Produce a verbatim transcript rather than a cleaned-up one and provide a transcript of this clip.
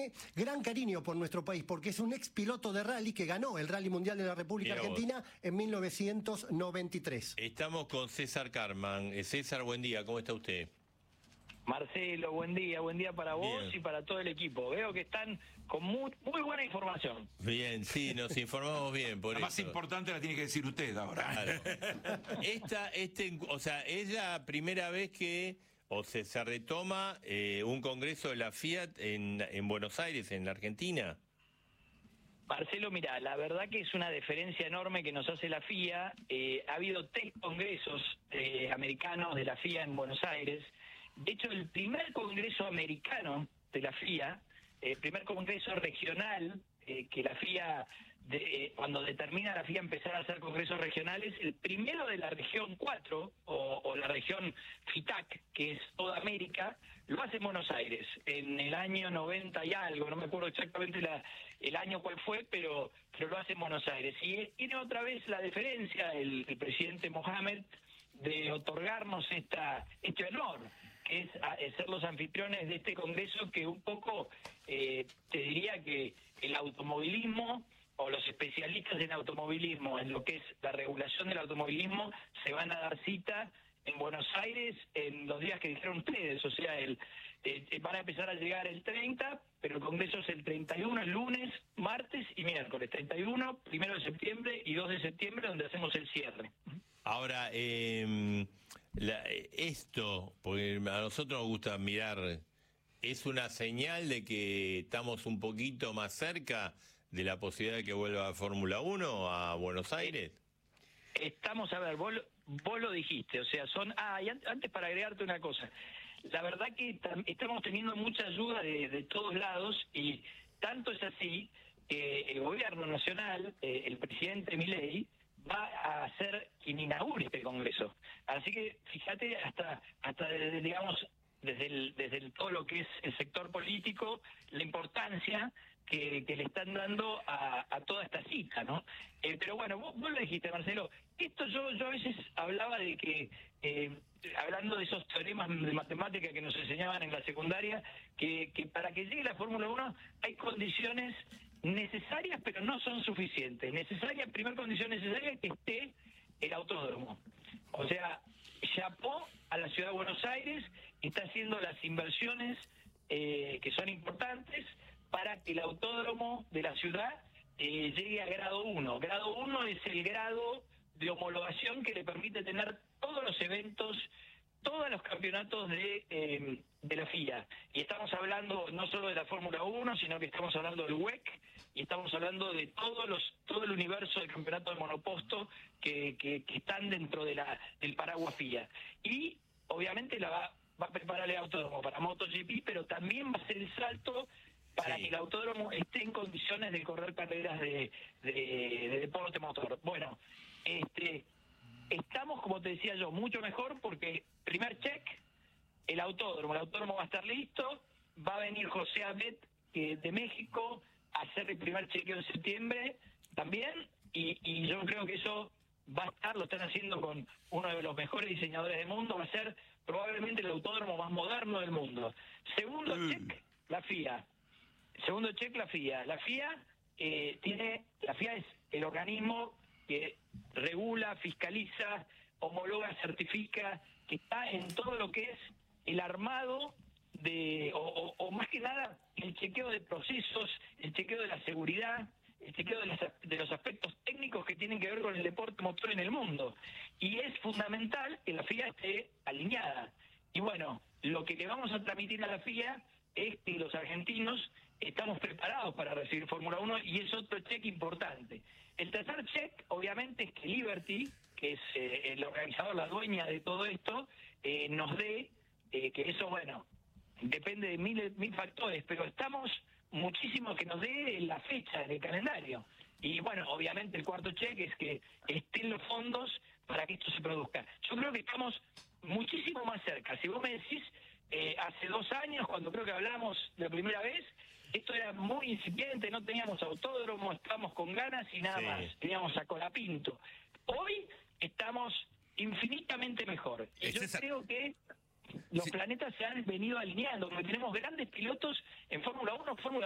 tiene gran cariño por nuestro país, porque es un ex piloto de rally que ganó el Rally Mundial de la República Mirá Argentina vos. en mil novecientos noventa y tres. Estamos con César Carman. Eh, César, buen día, ¿cómo está usted? Marcelo, buen día, buen día para vos Bien. y para todo el equipo. Veo que están con muy, muy buena información. Bien, sí, nos informamos bien, por La eso. más importante la tiene que decir usted ahora. Claro. Esta, este, o sea, es la primera vez que o se, se retoma eh, un congreso de la Fiat en, en Buenos Aires, en la Argentina. Marcelo, mira, la verdad que es una deferencia enorme que nos hace la F I A. Eh, ha habido tres congresos eh, americanos de la F I A en Buenos Aires. De hecho, el primer congreso americano de la F I A, el primer congreso regional eh, que la F I A, de, eh, cuando determina la F I A empezar a hacer congresos regionales, el primero de la región cuatro, o, o la región FITAC, que es toda América, lo hace en Buenos Aires, en el año noventa y algo, no me acuerdo exactamente la, el año cuál fue, pero, pero lo hace en Buenos Aires. Y tiene otra vez la deferencia el, el presidente Mohamed de otorgarnos esta este honor, que es a, es ser los anfitriones de este congreso que un poco, eh, te diría que el automovilismo o los especialistas en automovilismo, en lo que es la regulación del automovilismo, se van a dar cita en Buenos Aires en los días que dijeron ustedes, o sea, el eh, van a empezar a llegar el treinta, pero el congreso es el treinta y uno, el lunes, martes y miércoles, treinta y uno, primero de septiembre y dos de septiembre, donde hacemos el cierre. Ahora, eh, la, esto, porque a nosotros nos gusta mirar, ¿es una señal de que estamos un poquito más cerca de la posibilidad de que vuelva a Fórmula uno a Buenos Aires? Estamos, a ver, vos, vos lo dijiste, o sea, son... Ah, y antes para agregarte una cosa, la verdad que estamos teniendo mucha ayuda de, de todos lados y tanto es así que el gobierno nacional, eh, el presidente Milei, va a hacer quien inaugure este congreso. Así que fíjate, hasta, hasta desde, digamos, desde, el, desde el, todo lo que es el sector político, la importancia que, que le están dando a, a toda esta cita, ¿no? Eh, pero bueno, vos, vos lo dijiste, Marcelo, esto yo, yo a veces hablaba de que, eh, hablando de esos teoremas de matemática que nos enseñaban en la secundaria, que, que para que llegue la Fórmula uno hay condiciones necesarias, pero no son suficientes. Necesaria, primera condición necesaria es que esté el autódromo. O sea, chapó a la ciudad de Buenos Aires, está haciendo las inversiones eh, que son importantes para que el autódromo de la ciudad eh, llegue a grado uno. Grado uno es el grado de homologación que le permite tener todos los eventos, todos los campeonatos de, eh, de la F I A. Y estamos hablando no solo de la Fórmula uno, sino que estamos hablando del W E C y estamos hablando de todos los todo el universo del campeonato de monoposto que, que, que están dentro de la del paraguas F I A. Y obviamente la va, va a preparar el autódromo para MotoGP, pero también va a ser el salto para sí. que el autódromo esté en condiciones de correr carreras de, de, de deporte motor. Bueno, este... estamos, como te decía yo, mucho mejor porque, primer check, el autódromo. El autódromo va a estar listo, va a venir José Abet que de México a hacer el primer chequeo en septiembre también, y, y yo creo que eso va a estar, lo están haciendo con uno de los mejores diseñadores del mundo, va a ser probablemente el autódromo más moderno del mundo. Segundo mm. check, la F I A. Segundo check, la F I A. La F I A eh, tiene, la F I A es el organismo que regula, fiscaliza, homologa, certifica, que está en todo lo que es el armado de, o, o, o más que nada, el chequeo de procesos, el chequeo de la seguridad, el chequeo de, las, de los aspectos técnicos que tienen que ver con el deporte motor en el mundo. Y es fundamental que la F I A esté alineada. Y bueno, lo que le vamos a transmitir a la F I A es que los argentinos estamos preparados para recibir Fórmula uno y es otro check importante. El tercer check, obviamente, es que Liberty, que es eh, el organizador, la dueña de todo esto, eh, nos dé, eh, que eso, bueno, depende de mil, mil factores, pero estamos muchísimo que nos dé la fecha en el calendario. Y bueno, obviamente el cuarto check es que estén los fondos para que esto se produzca. Yo creo que estamos muchísimo más cerca. Si vos me decís, eh, hace dos años, cuando creo que hablamos la primera vez, esto era muy incipiente, no teníamos autódromo, estábamos con ganas y nada sí. más. Teníamos a Colapinto. Hoy estamos infinitamente mejor. Y yo esa... creo que los sí. planetas se han venido alineando, porque tenemos grandes pilotos en Fórmula uno, Fórmula